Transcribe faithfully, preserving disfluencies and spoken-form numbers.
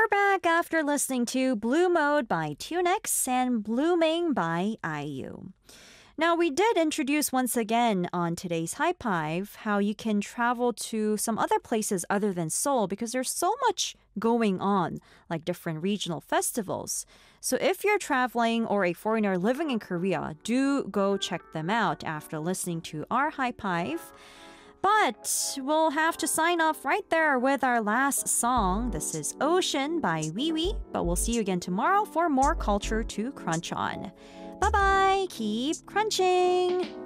we're back after listening to Blue Mode by Tunex and Blooming by I U. Now, we did introduce once again on today's High Five how you can travel to some other places other than Seoul because there's so much going on, like different regional festivals. So if you're traveling or a foreigner living in Korea, do go check them out after listening to our High Five. But we'll have to sign off right there with our last song. This is Ocean by WeWe, but we'll see you again tomorrow for more culture to crunch on. Bye-bye. Keep crunching.